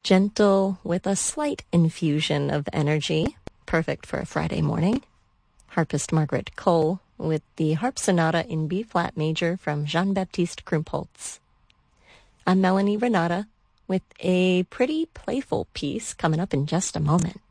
Gentle with a slight infusion of energy, perfect for a Friday morning. Harpist Margaret Cole with the Harp Sonata in B-flat major from Jean-Baptiste Krumpholz. I'm Melanie Renata with a pretty playful piece coming up in just a moment.